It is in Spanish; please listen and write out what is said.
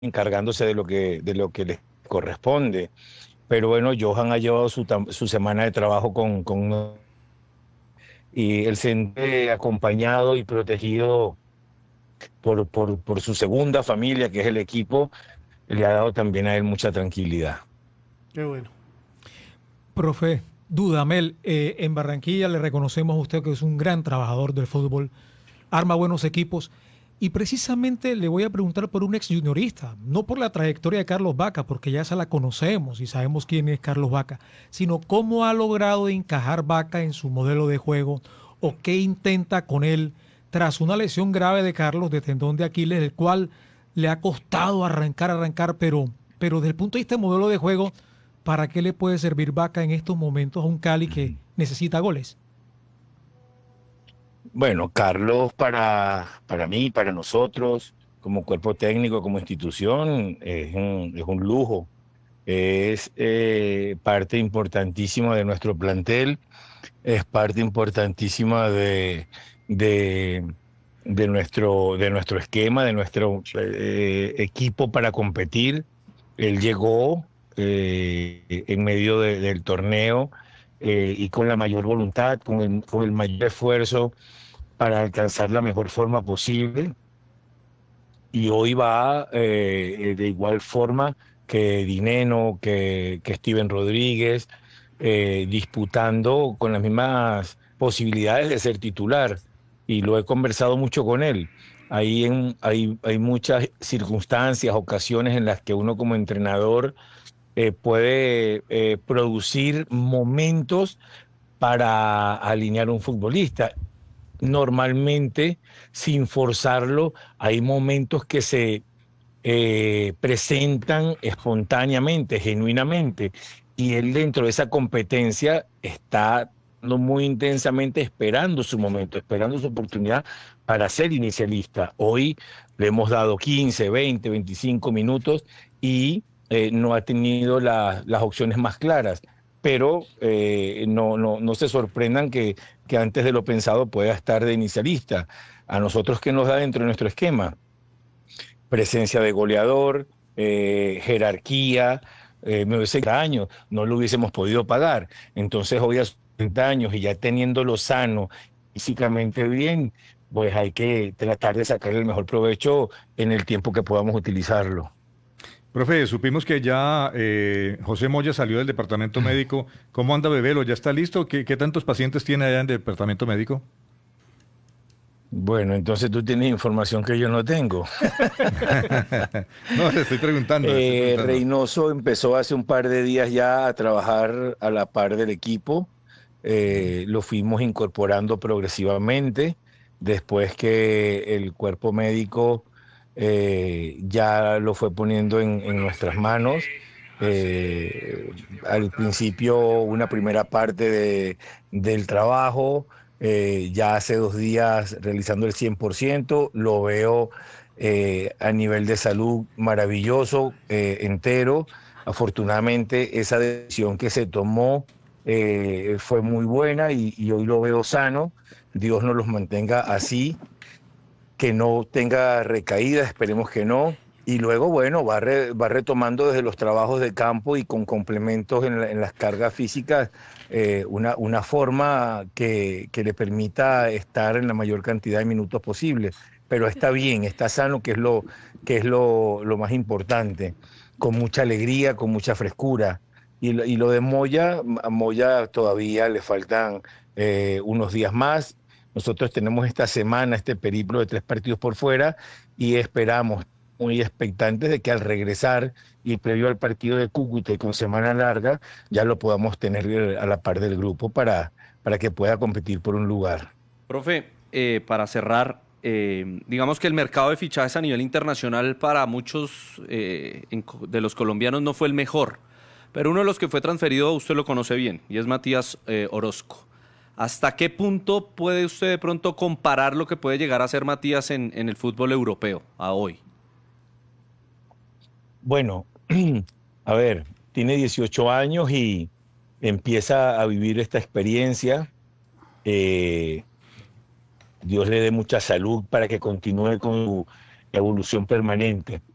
encargándose de lo que les corresponde. Pero bueno, Johan ha llevado su semana de trabajo y él se siente acompañado y protegido por su segunda familia, que es el equipo, le ha dado también a él mucha tranquilidad. Qué bueno. Profe Dudamel, en Barranquilla le reconocemos a usted que es un gran trabajador del fútbol, arma buenos equipos y precisamente le voy a preguntar por un ex juniorista, no por la trayectoria de Carlos Vaca, porque ya se la conocemos y sabemos quién es Carlos Vaca, sino cómo ha logrado encajar Vaca en su modelo de juego o qué intenta con él tras una lesión grave de Carlos de tendón de Aquiles, el cual le ha costado arrancar, pero desde el punto de vista del modelo de juego, ¿para qué le puede servir Vaca en estos momentos a un Cali que necesita goles? Bueno, Carlos, para mí, para nosotros, como cuerpo técnico, como institución, es un lujo. Es parte importantísima de nuestro plantel, es parte importantísima de, de nuestro esquema, de nuestro equipo para competir. Él llegó en medio del torneo y con la mayor voluntad, con el mayor esfuerzo para alcanzar la mejor forma posible. Y hoy va de igual forma que Dineno, que Steven Rodríguez, disputando con las mismas posibilidades de ser titular. Y lo he conversado mucho con él. Hay muchas circunstancias, ocasiones en las que uno como entrenador puede producir momentos para alinear un futbolista. Normalmente, sin forzarlo, hay momentos que se presentan espontáneamente, genuinamente, y él dentro de esa competencia está muy intensamente esperando su momento, esperando su oportunidad para ser inicialista. Hoy le hemos dado 15, 20, 25 minutos y no ha tenido las opciones más claras. Pero no se sorprendan que antes de lo pensado pueda estar de inicialista. A nosotros, ¿qué nos da dentro de nuestro esquema? Presencia de goleador, jerarquía. Me hubiese años, no lo hubiésemos podido pagar. Entonces, hoy a sus 30 años y ya teniéndolo sano, físicamente bien, pues hay que tratar de sacar el mejor provecho en el tiempo que podamos utilizarlo. Profe, supimos que ya José Moya salió del departamento médico. ¿Cómo anda Bebelo? ¿Ya está listo? ¿Qué tantos pacientes tiene allá en el departamento médico? Bueno, entonces tú tienes información que yo no tengo. No, le estoy preguntando, le estoy preguntando. Reynoso empezó hace un par de días ya a trabajar a la par del equipo. Lo fuimos incorporando progresivamente después que el cuerpo médico ya lo fue poniendo en nuestras manos. Al principio una primera parte del trabajo, ya hace 2 días realizando el 100%, lo veo a nivel de salud maravilloso, entero. Afortunadamente esa decisión que se tomó fue muy buena y hoy lo veo sano. Dios nos los mantenga así, que no tenga recaída, esperemos que no. Y luego, bueno, va retomando desde los trabajos de campo y con complementos en las cargas físicas, una forma que le permita estar en la mayor cantidad de minutos posible. Pero está bien, está sano, que es lo más importante, con mucha alegría, con mucha frescura. Y lo de Moya, a Moya todavía le faltan unos días más. Nosotros tenemos esta semana este periplo de 3 partidos por fuera y esperamos, muy expectantes de que al regresar y previo al partido de Cúcuta y con semana larga, ya lo podamos tener a la par del grupo para que pueda competir por un lugar. Profe, para cerrar, digamos que el mercado de fichajes a nivel internacional para muchos de los colombianos no fue el mejor, pero uno de los que fue transferido usted lo conoce bien y es Matías Orozco. ¿Hasta qué punto puede usted de pronto comparar lo que puede llegar a ser Matías en el fútbol europeo a hoy? Bueno, a ver, tiene 18 años y empieza a vivir esta experiencia. Eh, Dios le dé mucha salud para que continúe con su evolución permanente.